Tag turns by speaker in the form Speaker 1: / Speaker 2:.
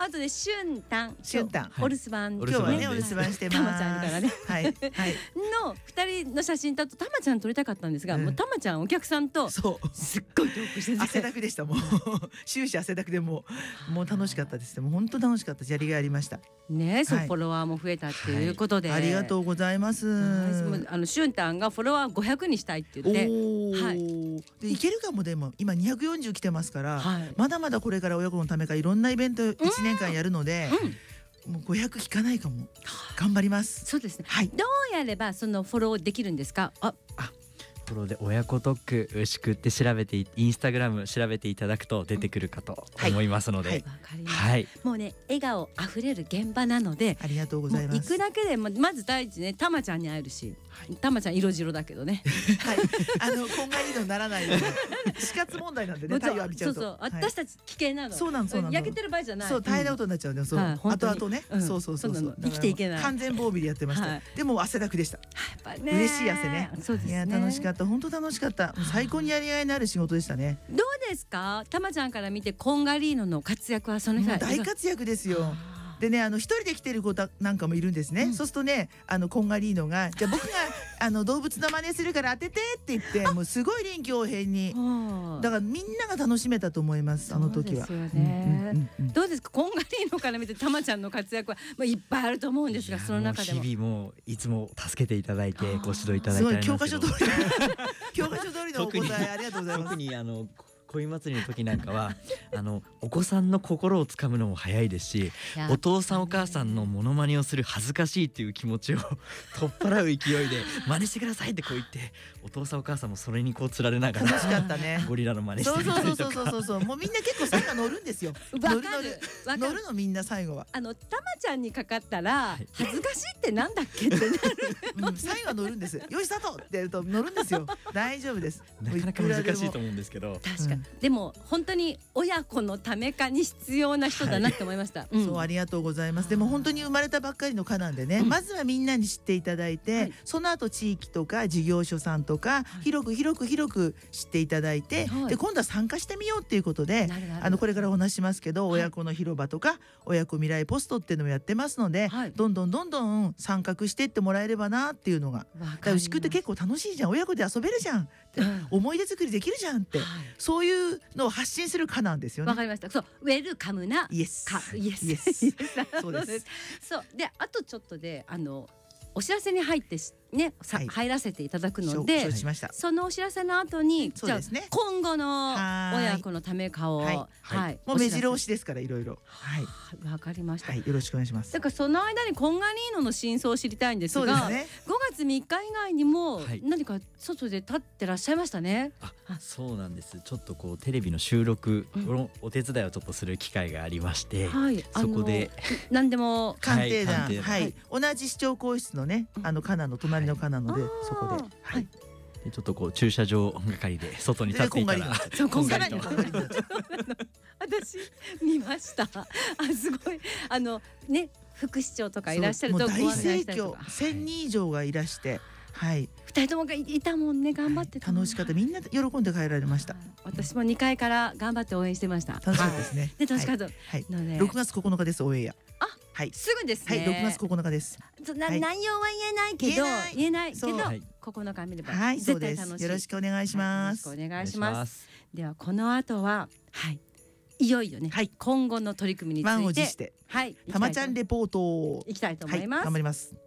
Speaker 1: あとでしゅんたん、
Speaker 2: お
Speaker 1: 留守番、
Speaker 2: 今日はねお留守番してます。
Speaker 1: たまちゃんからね
Speaker 2: はい
Speaker 1: の2人の写真だとたまちゃん撮りたかったんですが、もうたまちゃんお客さんとすっごいトークしてて
Speaker 2: 汗だくでした。もう終始汗だくでもう楽しかったです。もう本当楽しかった。やりがいありました
Speaker 1: ね。そう、フォロワーも増えたっていうことで、
Speaker 2: ありがとうございます。
Speaker 1: しゅんたんがフォロワー500にしたいって言って、
Speaker 2: でいけるかも。でも今240来てますから、まだまだこれから親子のためかいろんなイベント1年間やるので、もう500聞かないかも。頑張ります。
Speaker 1: そうですね。どうやればそのフォローできるんですか？
Speaker 3: フォローで親子トーク牛久って調べてインスタグラム調べていただくと出てくるかと思いますので、
Speaker 1: もうね笑顔あふれる現場なので、
Speaker 2: ありがとうございます。
Speaker 1: 行くだけでまず第一ね、たまちゃんに会えるし、たまちゃん色白だけどね、
Speaker 2: こんがりのならないように死活問題なんでね、太陽浴びちゃうと。
Speaker 1: そう私たち危険なの。そうなの。焼けてる場合じゃない。
Speaker 2: そう、大変なことになっちゃうね。そう、後々ね。そう
Speaker 1: 生きていけない。
Speaker 2: 完全防備でやってました。でも汗だくでした。嬉しい汗ね。いや楽しかった。本当楽しかった。最高にやりがいのある仕事でしたね。
Speaker 1: どうですか、たまちゃんから見てコンガリーノの活躍はその日は
Speaker 2: 大活躍ですよ。でね、一人で来てる子なんかもいるんですね。そうするとね、コンガリーノがじゃあ僕が動物の真似するから当ててって言ってもうすごい臨機応変に、だからみんなが楽しめたと思います。あの時は。
Speaker 1: どうですか、コンガリーノから見てたまちゃんの活躍はいっぱいあると思うんですが、その中でも
Speaker 3: 日々もいつも助けていただいてご指導いただいて、すごい
Speaker 2: 教科書通りのお答えありがとうございます。
Speaker 3: 特に恋祭りの時なんかはお子さんの心をつかむのも早いですし、お父さんお母さんのモノマネをする恥ずかしいっていう気持ちを取っ払う勢いで真似してくださいってこう言って、お父さんお母さんもそれにこうつられながら
Speaker 2: 楽しかったね。
Speaker 3: ゴリラの真似してみたりとか。
Speaker 2: そうもうみんな結構最後乗るんですよ。乗るのみんな最後は。
Speaker 1: たまちゃんにかかったら恥ずかしいってなんだっけってなる。
Speaker 2: 最後は乗るんです。よしスタートってやると乗るんですよ。大丈夫です。
Speaker 3: なかなか難しいと思うんですけど。
Speaker 1: 確かに。でも本当に親子のためかに必要な人だなって思いました。
Speaker 2: そう、ありがとうございます。でも本当に生まれたばっかりの花なんでね、まずはみんなに知っていただいて、その後地域とか事業所さんとか広く知っていただいて、で今度は参加してみようっていうことで、これからお話しますけど、親子の広場とか親子未来ポストっていうのもやってますので、どんどん参画していってもらえればなっていうのが。牛久って結構楽しいじゃん、親子で遊べるじゃんって、思い出作りできるじゃんって、そういうのを発信する花なんですよね。
Speaker 1: わかりました。そう、ウェルカムな
Speaker 2: イエス。
Speaker 1: そうです。そうで、あとちょっとでお知らせに入ってね、入らせていただくので、そのお知らせの後にじゃあ今後の親子のためかを、も
Speaker 2: う目白押しですから、いろいろ。
Speaker 1: わかりました。
Speaker 2: よろしくお願いします。
Speaker 1: だからその間にコンガリーノの真相を知りたいんですが、5月3日以外にも何か外で立ってらっしゃいましたね。
Speaker 3: そうなんです。ちょっとこうテレビの収録のお手伝いをちょっとする機会がありまして、そこで
Speaker 1: 何でも
Speaker 2: 鑑定団、同じ市長更衣室のね、カナの隣のカナので、そこで
Speaker 3: ちょっとこう駐車場係で外に立っていたら、
Speaker 1: 私見ました。すごいね、副市長とかいらっしゃると
Speaker 2: 大盛況、1000人以上がいらして、2
Speaker 1: 人ともがいたもんね。頑張って
Speaker 2: 楽しかった。みんな喜んで帰られました。
Speaker 1: 私も2階から頑張って応援してました。
Speaker 2: 楽しかったですね。
Speaker 1: 楽しかった。
Speaker 2: 6月9日です、オンエア。
Speaker 1: すぐですね。
Speaker 2: 6月9日です。
Speaker 1: 内容は言えないけど9日見れば絶対楽しい。
Speaker 2: よろしくお願いします。
Speaker 1: お願いします。ではこの後はいよいよね、今後の取り組みについて
Speaker 2: 満を持してたまちゃんレポートを
Speaker 1: いきたいと思います。
Speaker 2: 頑張ります。